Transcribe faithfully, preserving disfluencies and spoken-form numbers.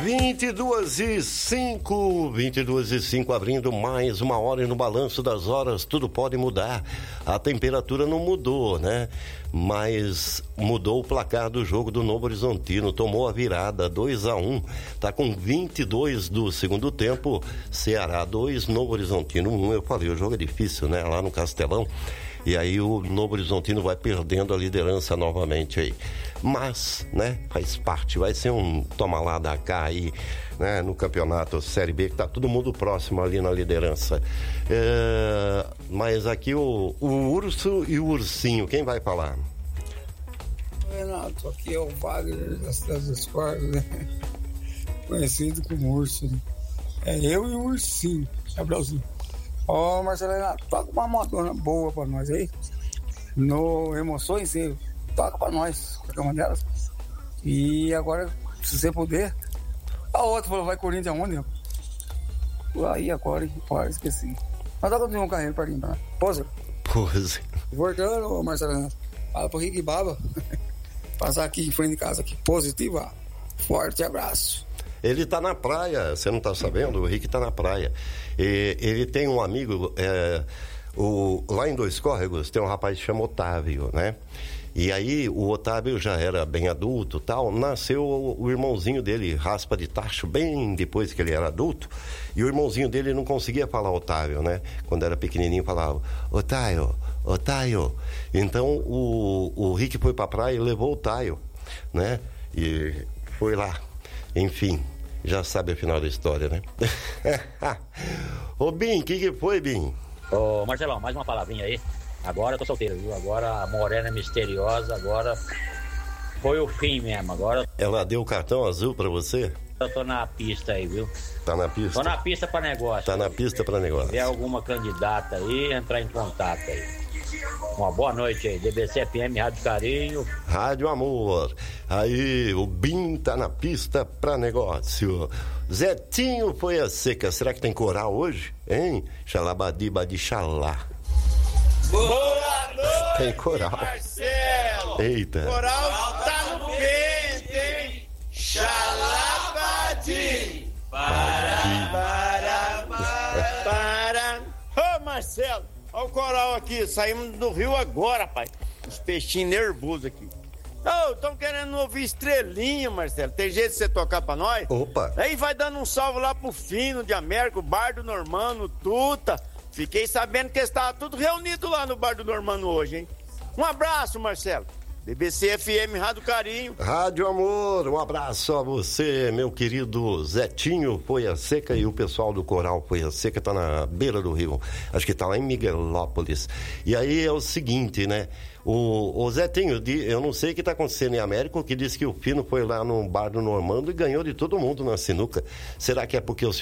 vinte e duas e cinco, vinte e duas e cinco, abrindo mais uma hora e no balanço das horas tudo pode mudar. A temperatura não mudou, né? Mas mudou o placar do jogo do Novo Horizontino, tomou a virada dois a um, tá com vinte e dois do segundo tempo, Ceará dois, Novo Horizontino um. Eu falei, o jogo é difícil, né? Lá no Castelão. E aí o Novo Horizontino vai perdendo a liderança novamente aí. Mas, né, faz parte, vai ser um toma lá da cá aí, né, no campeonato Série B, que tá todo mundo próximo ali na liderança. É, mas aqui o, o Urso e o Ursinho, quem vai falar? Renato, aqui é o Wagner da Cidade das Cordas, né? Conhecido como Urso, né? É eu e o Ursinho, Gabrielzinho. Ó, oh, Marcelo Renato, toca uma moto boa pra nós aí. No Emoções, você toca pra nós, qualquer uma delas. E agora, se você puder. A outra falou, vai Corinthians aonde? Aí agora, hein? Agora esqueci. Mas toca de um carrinho pra limpar. Pose. Pose. Voltando, ô Marcelo Renato. Fala pro Rick Baba. Passar aqui em frente de casa aqui. Positiva. Forte abraço. Ele tá na praia, você não tá sabendo? O Rick tá na praia. E ele tem um amigo, é, o, lá em Dois Córregos, tem um rapaz que chama Otávio, né? E aí o Otávio já era bem adulto tal, nasceu o, o irmãozinho dele, raspa de tacho, bem depois que ele era adulto, e o irmãozinho dele não conseguia falar Otávio, né? Quando era pequenininho falava, Otávio, Otávio. Então o, o Rick foi pra praia e levou o Taio, né? E foi lá, enfim, já sabe o final da história, né? Ô Bim, o que que foi, Bim? Ô Marcelão, mais uma palavrinha aí. Agora eu tô solteiro, viu? Agora a morena é misteriosa, agora foi o fim mesmo, agora... Ela deu o cartão azul pra você? Eu tô na pista aí, viu? Tá na pista? Tô na pista pra negócio. Tá na pista pra negócio. Se tiver alguma candidata aí, entrar em contato aí. Uma boa noite aí, D B C F M, Rádio Carinho. Rádio Amor. Aí, o Bim tá na pista pra negócio. Zetinho foi a seca. Será que tem coral hoje? Hein? Xalabadi, badi, xalá. Boa noite, tem coral. Marcelo. Eita. Coral tá no vento, hein? Xalabadi. Para, para, para, para. Ô, Marcelo. Olha o coral aqui, saímos do rio agora, pai. Os peixinhos nervosos aqui. Ô, oh, estão querendo ouvir Estrelinha, Marcelo. Tem jeito de você tocar pra nós? Opa. Aí vai dando um salve lá pro Fino de América, o Bar do Normando, Tuta. Fiquei sabendo que estavam tudo reunido lá no Bar do Normando hoje, hein? Um abraço, Marcelo. D B C F M, Rádio Carinho. Rádio Amor, um abraço a você, meu querido Zetinho Foi a Seca, e o pessoal do Coral Foi a Seca tá na beira do rio, acho que tá lá em Miguelópolis. E aí é o seguinte, né, o, o Zetinho, eu não sei o que tá acontecendo em América, que disse que o Fino foi lá no Bar do Normando e ganhou de todo mundo na sinuca. Será que é porque os